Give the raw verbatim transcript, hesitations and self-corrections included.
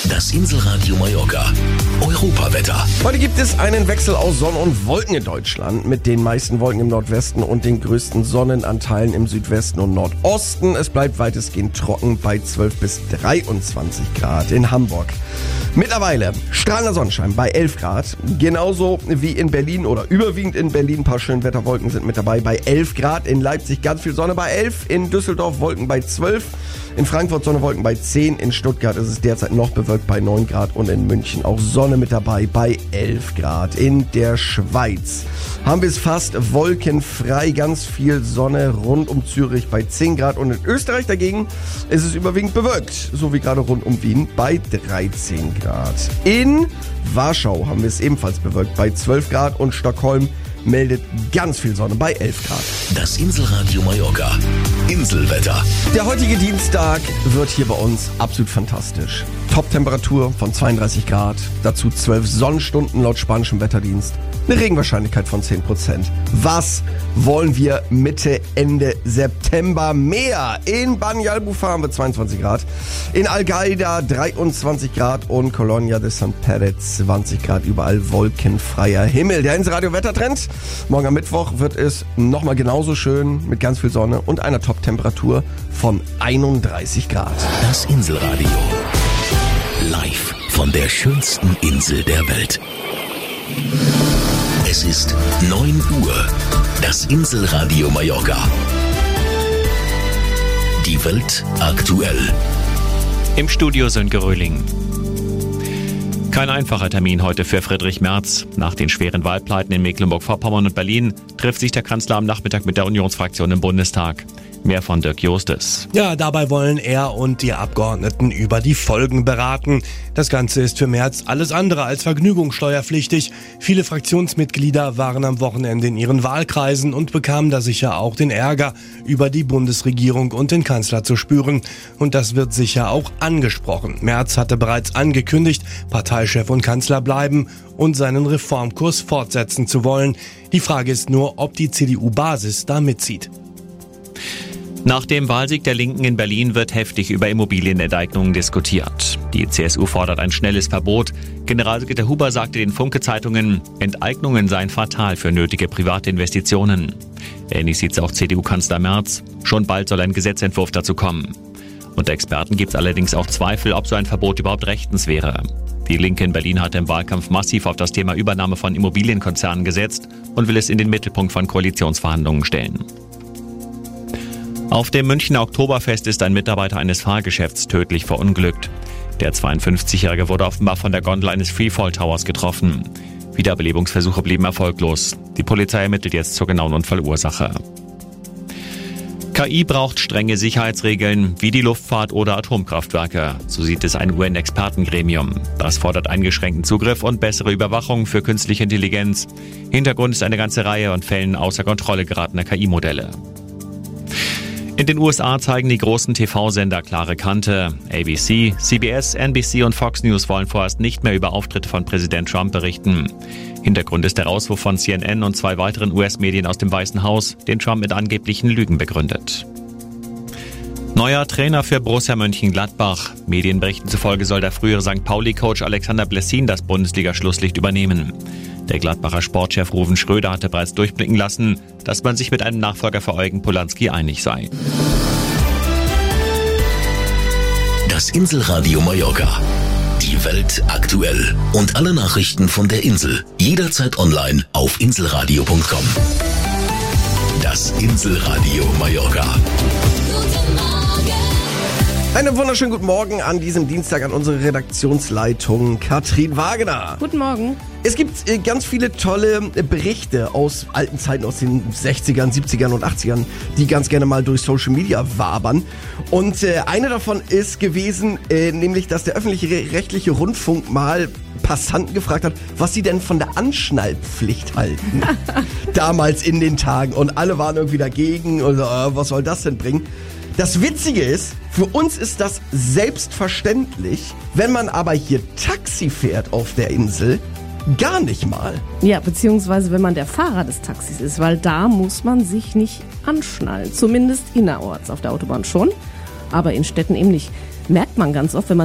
Das Inselradio Mallorca. Europawetter. Heute gibt es einen Wechsel aus Sonne und Wolken in Deutschland mit den meisten Wolken im Nordwesten und den größten Sonnenanteilen im Südwesten und Nordosten. Es bleibt weitestgehend trocken bei zwölf bis dreiundzwanzig Grad in Hamburg. Mittlerweile strahlender Sonnenschein bei elf Grad. Genauso wie in Berlin oder überwiegend in Berlin. Ein paar Schönwetterwolken sind mit dabei bei elf Grad. In Leipzig ganz viel Sonne bei elf. In Düsseldorf Wolken bei zwölf. In Frankfurt Sonnewolken bei zehn. In Stuttgart ist es derzeit noch bewölkt bei neun Grad. Und in München auch Sonne mit dabei bei elf Grad. In der Schweiz haben wir es fast wolkenfrei. Ganz viel Sonne rund um Zürich bei zehn Grad. Und in Österreich dagegen ist es überwiegend bewölkt. So wie gerade rund um Wien bei dreizehn Grad. In Warschau haben wir es ebenfalls bewölkt bei zwölf Grad. Und Stockholm meldet ganz viel Sonne bei elf Grad. Das Inselradio Mallorca. Inselwetter. Der heutige Dienstag wird hier bei uns absolut fantastisch. Top-Temperatur von zweiunddreißig Grad, dazu zwölf Sonnenstunden laut spanischem Wetterdienst. Eine Regenwahrscheinlichkeit von zehn Prozent. Was wollen wir Mitte, Ende September mehr? In Banyalbufar haben wir zweiundzwanzig Grad, in Algaida dreiundzwanzig Grad und Colonia de San Perez zwanzig Grad. Überall wolkenfreier Himmel. Der Inselradio-Wettertrend. Morgen am Mittwoch wird es nochmal genauso schön mit ganz viel Sonne und einer Top-Temperatur von einunddreißig Grad. Das Inselradio. Live von der schönsten Insel der Welt. Es ist neun Uhr. Das Inselradio Mallorca. Die Welt aktuell. Im Studio Sönke Röhling. Kein einfacher Termin heute für Friedrich Merz. Nach den schweren Wahlpleiten in Mecklenburg-Vorpommern und Berlin trifft sich der Kanzler am Nachmittag mit der Unionsfraktion im Bundestag. Mehr von Dirk Justes. Ja, dabei wollen er und die Abgeordneten über die Folgen beraten. Das Ganze ist für Merz alles andere als vergnügungssteuerpflichtig. Viele Fraktionsmitglieder waren am Wochenende in ihren Wahlkreisen und bekamen da sicher auch den Ärger über die Bundesregierung und den Kanzler zu spüren. Und das wird sicher auch angesprochen. Merz hatte bereits angekündigt, Parteichef und Kanzler bleiben und seinen Reformkurs fortsetzen zu wollen. Die Frage ist nur, ob die C D U-Basis da mitzieht. Nach dem Wahlsieg der Linken in Berlin wird heftig über Immobilienenteignungen diskutiert. Die C S U fordert ein schnelles Verbot. Generalsekretär Huber sagte den Funke-Zeitungen, Enteignungen seien fatal für nötige private Investitionen. Ähnlich sieht es auch C D U-Kanzler Merz. Schon bald soll ein Gesetzentwurf dazu kommen. Unter Experten gibt es allerdings auch Zweifel, ob so ein Verbot überhaupt rechtens wäre. Die Linke in Berlin hatte im Wahlkampf massiv auf das Thema Übernahme von Immobilienkonzernen gesetzt und will es in den Mittelpunkt von Koalitionsverhandlungen stellen. Auf dem Münchner Oktoberfest ist ein Mitarbeiter eines Fahrgeschäfts tödlich verunglückt. Der zweiundfünfzigjährige wurde offenbar von der Gondel eines Freefall Towers getroffen. Wiederbelebungsversuche blieben erfolglos. Die Polizei ermittelt jetzt zur genauen Unfallursache. K I braucht strenge Sicherheitsregeln wie die Luftfahrt oder Atomkraftwerke. So sieht es ein U N-Expertengremium. Das fordert eingeschränkten Zugriff und bessere Überwachung für künstliche Intelligenz. Hintergrund ist eine ganze Reihe von Fällen außer Kontrolle geratener K I-Modelle. In den U S A zeigen die großen T V-Sender klare Kante. A B C, C B S, N B C und Fox News wollen vorerst nicht mehr über Auftritte von Präsident Trump berichten. Hintergrund ist der Rauswurf von C N N und zwei weiteren U S-Medien aus dem Weißen Haus, den Trump mit angeblichen Lügen begründet. Neuer Trainer für Borussia Mönchengladbach. Medienberichten zufolge soll der frühere Sankt Pauli-Coach Alexander Blessin das Bundesliga-Schlusslicht übernehmen. Der Gladbacher Sportchef Ruven Schröder hatte bereits durchblicken lassen, dass man sich mit einem Nachfolger für Eugen Polanski einig sei. Das Inselradio Mallorca. Die Welt aktuell. Und alle Nachrichten von der Insel. Jederzeit online auf inselradio punkt com. Das Inselradio Mallorca. Einen wunderschönen guten Morgen an diesem Dienstag an unsere Redaktionsleitung Katrin Wagener. Guten Morgen. Es gibt äh, ganz viele tolle äh, Berichte aus alten Zeiten, aus den sechzigern, siebzigern und achtzigern, die ganz gerne mal durch Social Media wabern. Und äh, eine davon ist gewesen, äh, nämlich, dass der öffentlich-rechtliche Rundfunk mal Passanten gefragt hat, was sie denn von der Anschnallpflicht halten. Damals in den Tagen. Und alle waren irgendwie dagegen und äh, was soll das denn bringen? Das Witzige ist, für uns ist das selbstverständlich, wenn man aber hier Taxi fährt auf der Insel, gar nicht mal. Ja, beziehungsweise wenn man der Fahrer des Taxis ist, weil da muss man sich nicht anschnallen. Zumindest innerorts, auf der Autobahn schon, aber in Städten eben nicht. Merkt man ganz oft, wenn man